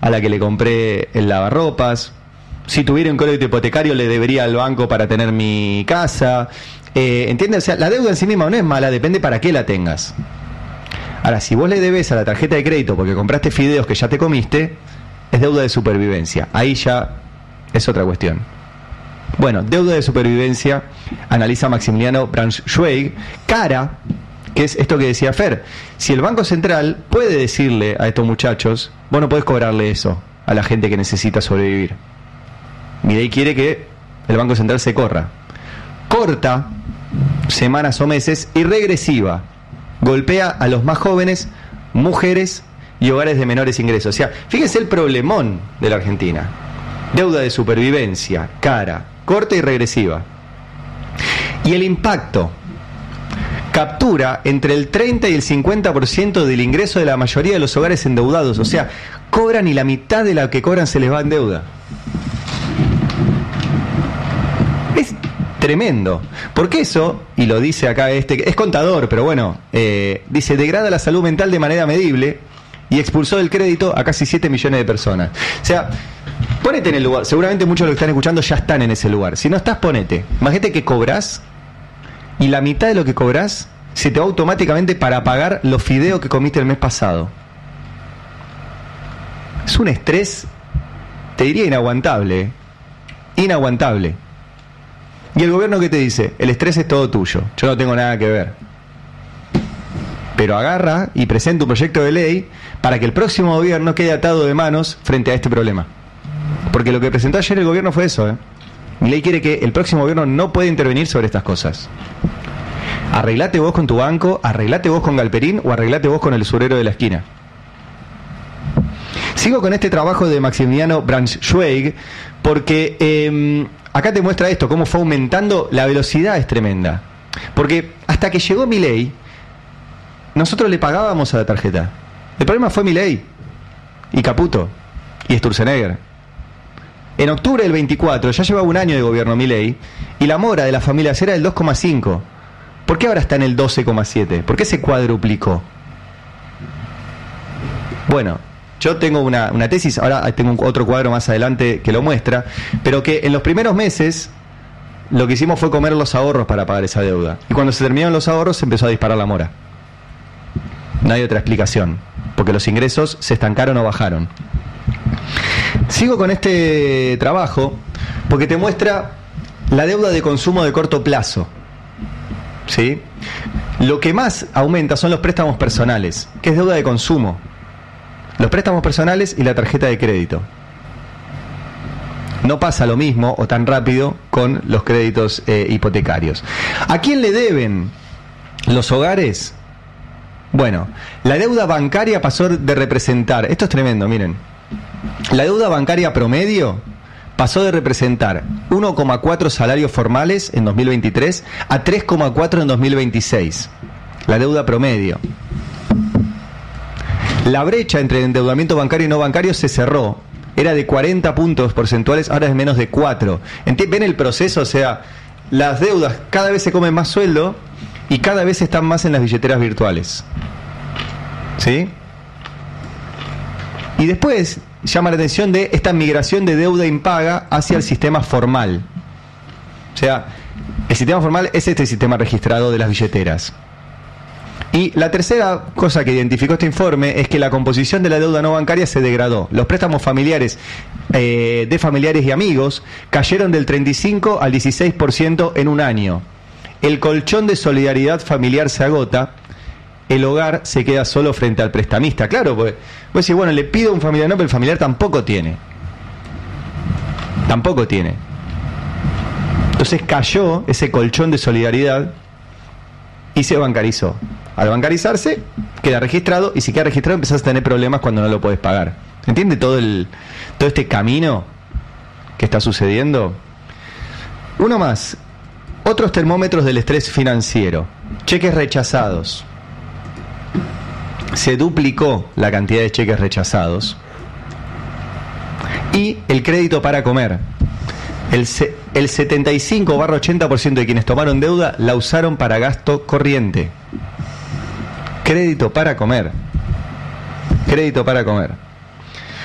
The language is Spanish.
a la que le compré el lavarropas. Si tuviera un crédito hipotecario le debería al banco para tener mi casa. ¿Entiendes? O sea, la deuda en sí misma no es mala, depende para qué la tengas. Ahora, si vos le debes a la tarjeta de crédito porque compraste fideos que ya te comiste, es deuda de supervivencia. Ahí ya es otra cuestión. Bueno, deuda de supervivencia, analiza Maximiliano Braunschweig, cara, que es esto que decía Fer. Si el Banco Central puede decirle a estos muchachos, vos no podés cobrarle eso a la gente que necesita sobrevivir. Milei quiere que el Banco Central se corra. Corta semanas o meses y regresiva. Golpea a los más jóvenes, mujeres y hogares de menores ingresos. O sea, fíjense el problemón de la Argentina. Deuda de supervivencia, cara, corta y regresiva. Y el impacto. Captura entre el 30 y el 50% del ingreso de la mayoría de los hogares endeudados. O sea, cobran y la mitad de la que cobran se les va en deuda. Es tremendo. Porque eso, y lo dice acá es contador, pero bueno, dice, degrada la salud mental de manera medible y expulsó del crédito a casi 7 millones de personas. O sea, ponete en el lugar. Seguramente muchos de los que están escuchando ya están en ese lugar. Si no estás, ponete. Imagínate que cobrás y la mitad de lo que cobrás se te va automáticamente para pagar los fideos que comiste el mes pasado. Es un estrés, te diría inaguantable. Inaguantable. ¿Y el gobierno qué te dice? El estrés es todo tuyo, yo no tengo nada que ver. Pero agarra y presenta un proyecto de ley para que el próximo gobierno quede atado de manos frente a este problema. Porque lo que presentó ayer el gobierno fue eso, Milei quiere que el próximo gobierno no pueda intervenir sobre estas cosas. Arreglate vos con tu banco, arreglate vos con Galperín o arreglate vos con el usurero de la esquina. Sigo con este trabajo de Maximiliano Braunschweig porque acá te muestra esto, cómo fue aumentando, la velocidad es tremenda. Porque hasta que llegó Milei, nosotros le pagábamos a la tarjeta. El problema fue Milei y Caputo y Sturzenegger. En octubre del 24 ya llevaba un año de gobierno Milei y la mora de las familias era del 2,5. ¿Por qué ahora está en el 12,7? ¿Por qué se cuadruplicó? Bueno, yo tengo una tesis, ahora tengo otro cuadro más adelante que lo muestra, pero que en los primeros meses lo que hicimos fue comer los ahorros para pagar esa deuda. Y cuando se terminaron los ahorros se empezó a disparar la mora. No hay otra explicación, porque los ingresos se estancaron o bajaron. Sigo con este trabajo porque te muestra la deuda de consumo de corto plazo. ¿Sí? Lo que más aumenta son los préstamos personales, que es deuda de consumo. Los préstamos personales y la tarjeta de crédito. No pasa lo mismo o tan rápido con los créditos hipotecarios. ¿A quién le deben los hogares? Bueno, la deuda bancaria pasó de representar, esto es tremendo, miren, la deuda bancaria promedio pasó de representar 1,4 salarios formales en 2023 a 3,4 en 2026. La deuda promedio. La brecha entre endeudamiento bancario y no bancario se cerró. Era de 40 puntos porcentuales, ahora es menos de 4. ¿Ven el proceso? O sea, las deudas cada vez se comen más sueldo y cada vez están más en las billeteras virtuales. ¿Sí? Y después llama la atención de esta migración de deuda impaga hacia el sistema formal. O sea, el sistema formal es este sistema registrado de las billeteras. Y la tercera cosa que identificó este informe es que la composición de la deuda no bancaria se degradó. Los préstamos familiares de familiares y amigos cayeron del 35 al 16% en un año. El colchón de solidaridad familiar se agota. El hogar se queda solo frente al prestamista. Claro, pues vos decís, bueno, le pido a un familiar, no, pero el familiar tampoco tiene. Tampoco tiene. Entonces cayó ese colchón de solidaridad y se bancarizó. Al bancarizarse, queda registrado, y si queda registrado empezás a tener problemas cuando no lo podés pagar. ¿Entiende todo este camino que está sucediendo? Uno más. Otros termómetros del estrés financiero. Cheques rechazados. Se duplicó la cantidad de cheques rechazados. Y el crédito para comer. El 75/80% de quienes tomaron deuda la usaron para gasto corriente. Crédito para comer. Crédito para comer.